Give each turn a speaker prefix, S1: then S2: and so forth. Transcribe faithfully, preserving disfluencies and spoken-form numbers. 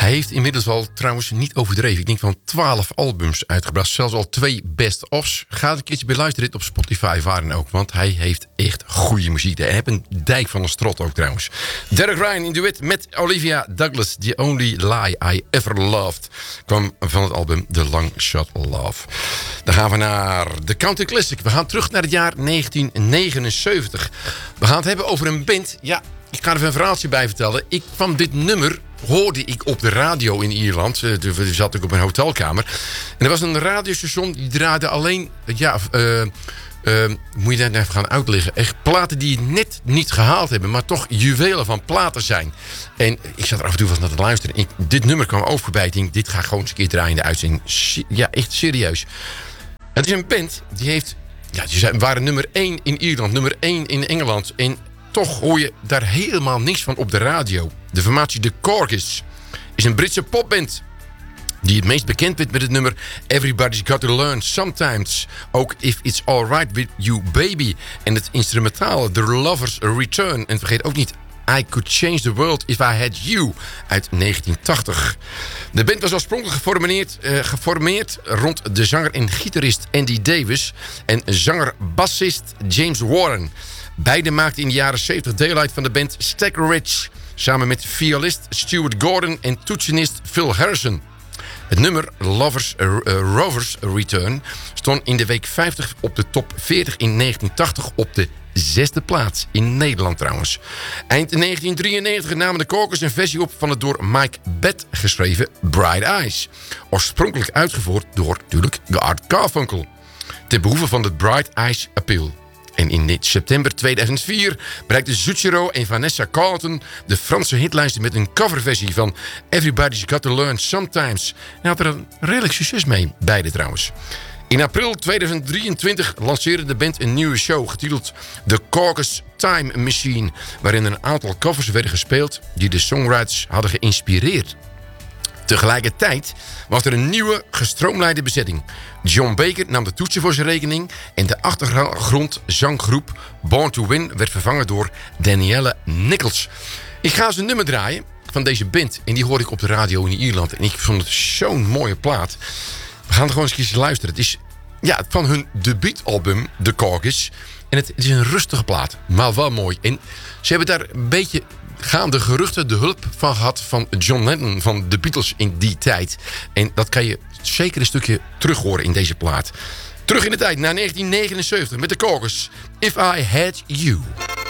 S1: Hij heeft inmiddels al, trouwens niet overdreven... ik denk van twaalf albums uitgebracht. Zelfs al twee best-ofs. Ga het een keertje beluisteren dit op Spotify, waar dan ook. Want hij heeft echt goede muziek. Hij heeft een dijk van een strot ook trouwens. Derek Ryan in duet met Olivia Douglas. The Only Lie I Ever Loved. Kwam van het album The Long Shot Love. Dan gaan we naar de Country Classic. We gaan terug naar het jaar negentien negenenzeventig. We gaan het hebben over een band... Ja, ik ga er een verhaaltje bij vertellen. Ik kwam dit nummer... hoorde ik op de radio in Ierland. Toen zat ik op een hotelkamer. En er was een radiostation die draaide alleen... Ja, uh, uh, moet je dat even gaan uitleggen. Echt platen die net niet gehaald hebben... maar toch juwelen van platen zijn. En ik zat er af en toe wat naar te luisteren. Ik, dit nummer kwam ook voorbij. Ik denk, dit ga ik gewoon eens een keer draaien in de uitzending. Ja, echt serieus. Het is een band die heeft... Ja, die waren nummer één in Ierland. Nummer één in Engeland. En toch hoor je daar helemaal niks van op de radio. De formatie The Corgis is een Britse popband... die het meest bekend werd met het nummer... Everybody's Got To Learn Sometimes. Ook If It's Alright With You Baby. En het instrumentale The Lover's Return. En vergeet ook niet... I Could Change the World If I Had You uit negentien tachtig. De band was oorspronkelijk geformeerd, uh, geformeerd rond de zanger en gitarist Andy Davis... en zanger-bassist James Warren. Beiden maakten in de jaren zeventig deel uit van de band Stagger Ridge... samen met violist Stuart Gordon en toetsenist Phil Harrison. Het nummer Lovers, uh, uh, Rovers Return stond in de week vijftig op de top veertig in negentien tachtig op de zesde plaats. In Nederland trouwens. Eind negentien drieënnegentig namen de Corgis een versie op van het door Mike Batt geschreven Bright Eyes. Oorspronkelijk uitgevoerd door natuurlijk Art Garfunkel. Ten behoeve van de Bright Eyes Appeal. En in september tweeduizend vier bereikten Zucchero en Vanessa Carlton de Franse hitlijsten met een coverversie van Everybody's Got To Learn Sometimes. En had er een redelijk succes mee, beide trouwens. In april tweeduizend drieëntwintig lanceerde de band een nieuwe show getiteld The Corgis Time Machine, waarin een aantal covers werden gespeeld die de songwriters hadden geïnspireerd. Tegelijkertijd was er een nieuwe gestroomlijnde bezetting. John Baker nam de toetsen voor zijn rekening... en de achtergrondzanggroep Born to Win werd vervangen door Danielle Nichols. Ik ga eens een nummer draaien van deze band... en die hoorde ik op de radio in Ierland... en ik vond het zo'n mooie plaat. We gaan er gewoon eens luisteren. Het is ja, van hun debuutalbum The Corgis... en het is een rustige plaat, maar wel mooi. En ze hebben daar een beetje... gaande geruchten de hulp van gehad van John Lennon van de Beatles in die tijd. En dat kan je zeker een stukje terug horen in deze plaat. Terug in de tijd naar negentien negenenzeventig met de Corgis. If I Had You.